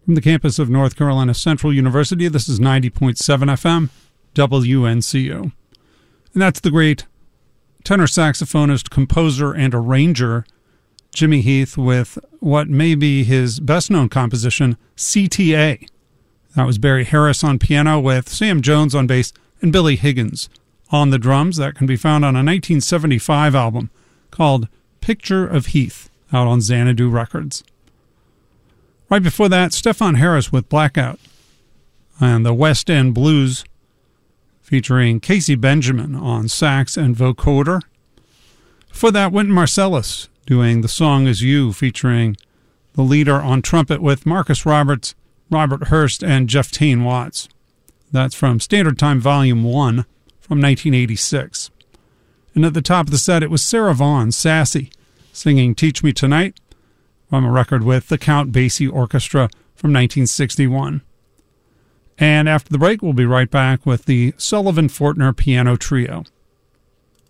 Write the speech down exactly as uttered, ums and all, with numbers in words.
From the campus of North Carolina Central University, this is ninety point seven F M, W N C O. And that's the great tenor saxophonist, composer, and arranger Jimmy Heath with what may be his best-known composition, C T A. That was Barry Harris on piano with Sam Jones on bass and Billy Higgins on the drums. That can be found on a nineteen seventy-five album called Picture of Heath, out on Xanadu Records. Right before that, Stefan Harris with Blackout, and the West End Blues featuring Casey Benjamin on sax and vocoder. Before that, Wynton Marsalis doing The Song Is You, featuring the leader on trumpet with Marcus Roberts, Robert Hurst, and Jeff Tain Watts. That's from Standard Time Volume one from nineteen eighty-six. And at the top of the set, it was Sarah Vaughan, Sassy, singing Teach Me Tonight, from a record with the Count Basie Orchestra from nineteen sixty-one. And after the break, we'll be right back with the Sullivan Fortner Piano Trio.